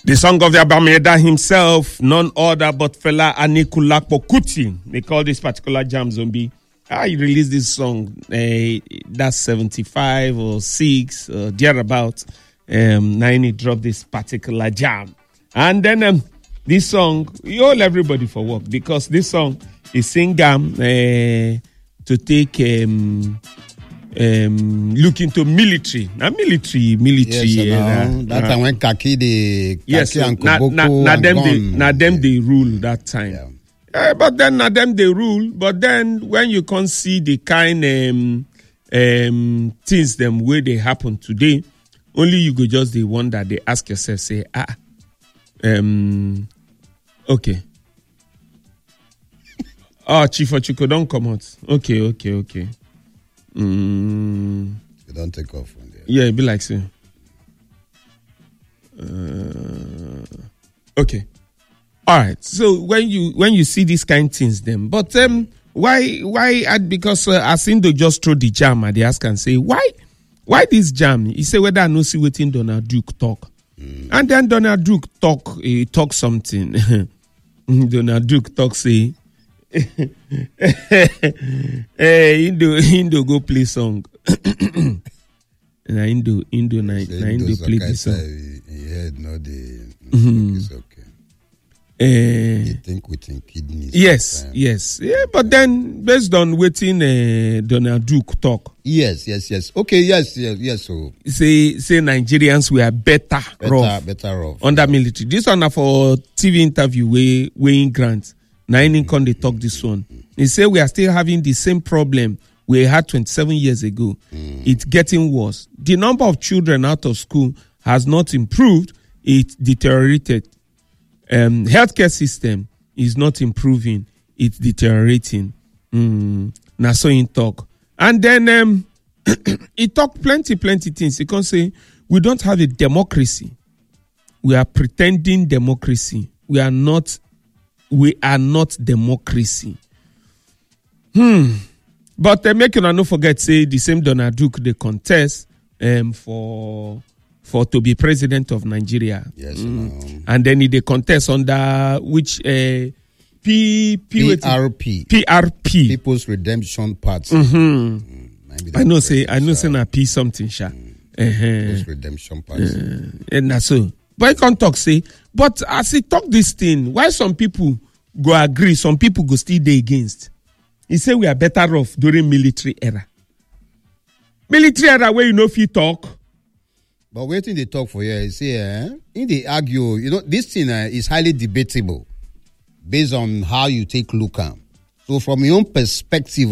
The song of the Abameda himself, none other but Fela Anikulapo Kuti. They call this particular jam Zombie. He released this song, that's 75 or 6, thereabout. He dropped this particular jam. And then this song, you hold everybody for work because this song is sing to take look into military. Now military. Yes, that time when khaki and koboko them they rule that time. Yeah. But then them they rule. But then when you can see the kind things them way they happen today, only you go just the one that they ask yourself, say, okay. Chief Ochiko, don't come out. Okay. You don't take off from there. Yeah, it be like so. Okay. All right. So when you see these kind of things, then, but why? Because Asindo just throw the jam at the ask and say why this jam? He say whether I no see waiting Donald Duke talk, and then Donald Duke talk something. Donald Duke talk say. Indo go play song. Indo play the song. It's okay. You think within kidneys. Yes. Yeah, but then based on waiting Donald Duke talk. Yes. Okay, yes. So say Nigerians were better off under military. This one for TV interview Wayne Grant. Now, they talk this one. They say we are still having the same problem we had 27 years ago. It's getting worse. The number of children out of school has not improved. It deteriorated. Healthcare system is not improving. It's deteriorating. Now, so in talk. And then he talk plenty things. He can say we don't have a democracy. We are pretending democracy. We are not democracy. But make you not forget, say the same Donald Duke they contest for to be president of Nigeria. Yes, and then they contest under which PRP. People's Redemption Party. I know say na P something sha. People's Redemption Party. And that's so. But I can't talk say. But as he talk this thing, why some people go agree, some people go still dey against. He say we are better off during military era. Military era where you know if you talk. But waiting they talk for you, you see, in the argue, this thing is highly debatable based on how you take look at. So from your own perspective,